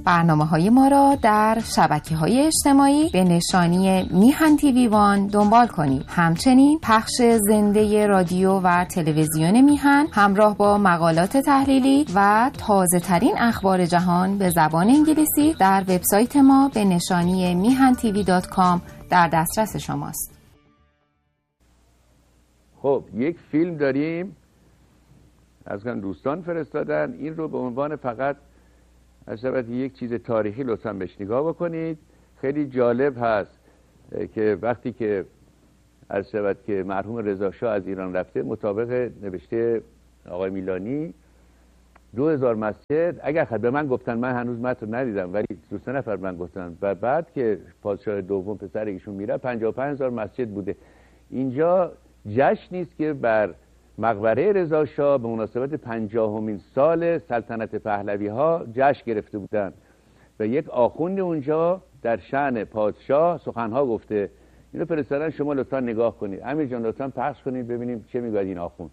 برنامه‌های ما را در شبکه‌های اجتماعی به نشانی میهن تیوی وان دنبال کنید. همچنین پخش زنده رادیو و تلویزیون میهن همراه با مقالات تحلیلی و تازه‌ترین اخبار جهان به زبان انگلیسی در وبسایت ما به نشانی mihantv.com در دسترس شماست. خب یک فیلم داریم از دوستان فرستادن، این رو به عنوان فقط از یک چیز تاریخی لطفاً بهش نگاه بکنید. خیلی جالب هست که وقتی که از شود که مرحوم رضا شاه از ایران رفته، مطابق نوشته آقای میلانی 2000 مسجد، اگر به من گفتن، من هنوز متن رو ندیدم ولی 2 نفر من گفتن، و بعد که پادشاه دوم پسر ایشون میره 55000 مسجد بوده. اینجا جشنی است که بر مقبره رضا شاه به مناسبت 50مین سال سلطنت پهلوی ها جشن گرفته بودند و یک آخوند اونجا در شأن پادشاه سخنها گفته. اینو فرستادن، شما لطفا نگاه کنید. امیر جان لطفا پخش کنید ببینیم چه میگه این آخوند.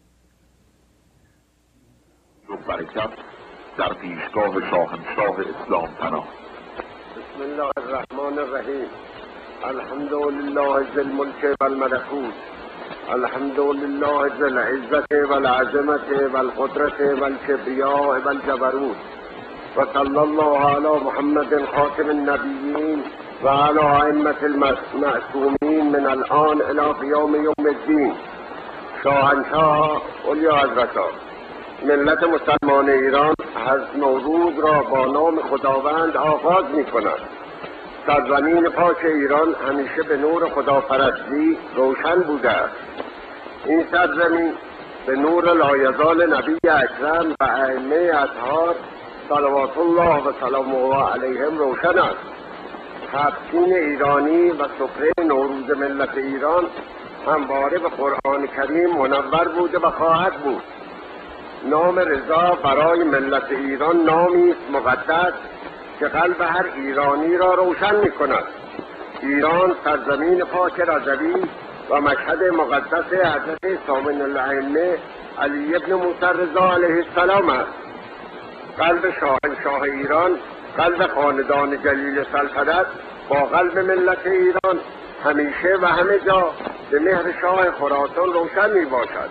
برکت در پیشگاه شاهنشاه اسلام پناه. بسم الله الرحمن الرحیم. الحمد لله ذی الملک و الملکوت، الحمد لله ذی العزت و العظمت و القدرت و الکبریاء و الجبروت، و صلی الله علی محمد خاتم النبیین و علی ائمة المعصومین من الان الی قیام یوم الدین. شاهنشاه اولیاء ملت مسلمان ایران از نوروز را با نام خداوند آغاز می کند. سرزمین پاک ایران همیشه به نور خداپرستی روشن بوده است. این سرزمین به نور لایزال نبی اکرم و ائمه اطهار صلوات الله و سلامه علیهم روشن است. تفسین ایرانی و سفره نوروز ملت ایران همواره به قرآن کریم منور بوده و خواهد بود. نام رضا برای ملت ایران نامی است مقدس که قلب هر ایرانی را روشن می کند. ایران سرزمین پاک رضوی و مشهد مقدس حضرت ثامن الائمه علی ابن موسی رضا علیه السلام است. قلب شاهنشاه ایران، قلب خاندان جلیل سلطنت با قلب ملت ایران همیشه و همه جا به مهر شاه خراسان روشن می باشد.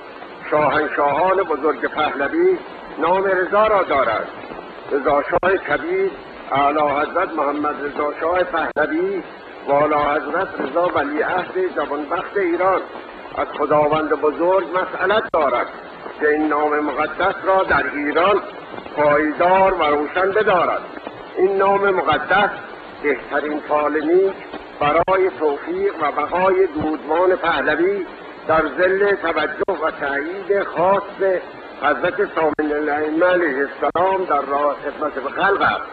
شاهنشاهان بزرگ پهلوی نام رضا را دارد. رضا شاه کبیر، اعلی حضرت محمد رضا شاه پهلوی و اعلی حضرت رضا ولیعهد جوانبخت ایران از خداوند بزرگ مسئلت دارد که این نام مقدس را در ایران پایدار و روشن بدارد. این نام مقدس بهترین فال نیک برای توفیق و بقای دودمان پهلوی در ظل توجه و تأیید خاص حضرت ثامن الائمه علیه السلام در راه خدمت به خلق است.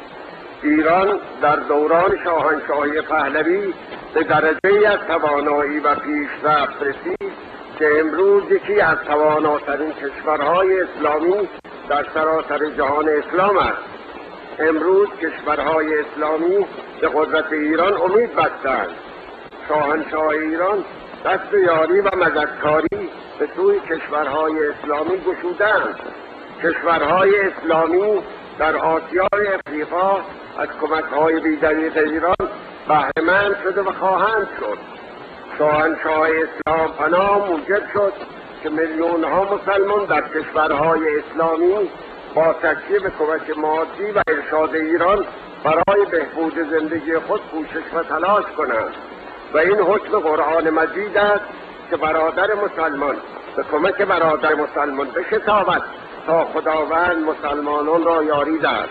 ایران در دوران شاهنشاهی پهلوی به درجه‌ای از توانایی و پیشرفت رسید که امروز یکی از تواناترین کشورهای اسلامی در سراسر جهان اسلام است. امروز کشورهای اسلامی به قدرت ایران امید بستند. شاهنشاه ایران دست یاری و مددکاری به سوی کشورهای اسلامی گشودند. کشورهای اسلامی در آسیای افریقا از کمک‌های بی‌دریغ ایران بهره‌مند شده و خواهند شد. شاهنشاه اسلام پناه موجب شد که میلیون‌ها مسلمان در کشورهای اسلامی با تکیه به کمک مادی و ارشاد ایران برای بهبود زندگی خود کوشش و تلاش کنند و این حکم قرآن مجید است که برادر مسلمان به کمک برادر مسلمان بشتابد تا خداوند مسلمانان را یاری دهد.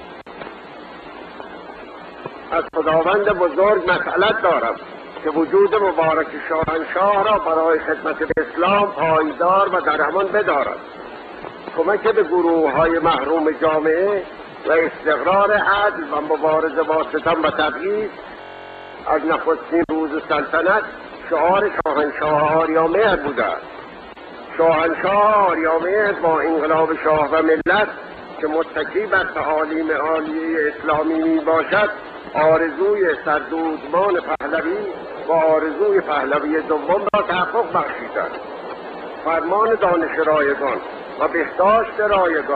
از خداوند بزرگ مسئلت دارم که وجود مبارک شاهنشاه را برای خدمت به اسلام پایدار و در امان بدارد. کمک به گروه‌های محروم جامعه و استقرار عدل و مبارزه با ستم و تبعیض از نخستین روز سلطنت شعار شاهنشاه آریامهر بوده است. شاهنشاه آریامهر با انقلاب شاه و ملت که متکی بر تعالیم عالیه اسلامی می باشد، آرزوی سردودمان پهلوی و آرزوی پهلوی دوم را تحقق بخشیدند. فرمان دانش رایگان و بهداشت رایگان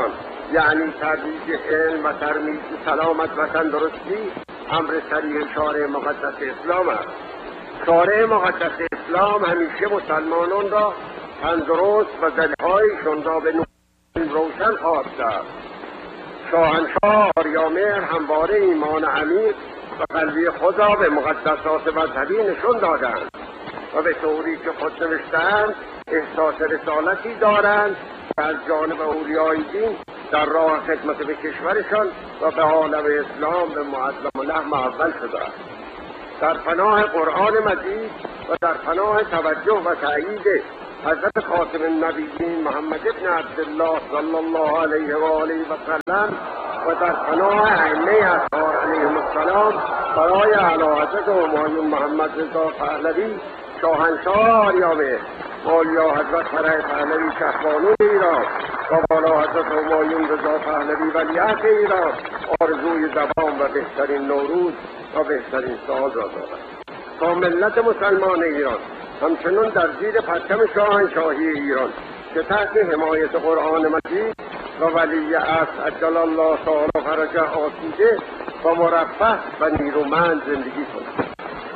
یعنی ترویج علم و ترویج سلامت و تندرستی امر صریح شارع مقدس اسلام است. شارع مقدس اسلام همیشه مسلمانان را تندرست و دلهایشان را به نور روشن خواهد کرد. شاهنشاه آریامهر همواره ایمان عمیق و قلبی خود را به مقدسات مذهبی نشان دادند و به طوری که خود نوشته‌اند احساس رسالتی دارند و از جانب اولیای دین در راه خدمت به کشورشان و به عالم اسلام به معظم و نهم اول شده است. در پناه قرآن مجید و در پناه توجه و تأیید حضرت خاتم النبیین محمد ابن عبدالله صلی الله علیه و آله و سلم و در پناه ائمه اطهار علیهم السلام برای اعلیحضرت همایون محمد رضا پهلوی شاهنشاه آریامهر، مولیا حضرت فرح پهلوی شهبانو ایران و والا حضرت همایون رضا پهلوی ولیعهد ایران آرزوی دوام و بهترین نوروز و بهترین سال را دارد. تا ملت مسلمان ایران همچنان در زیر پرچم شاهنشاهی ایران که تحت حمایت قرآن مجید و ولی عصر عجل الله تعالی فرجه آسوده و مرفه و نیرومند زندگی کنند.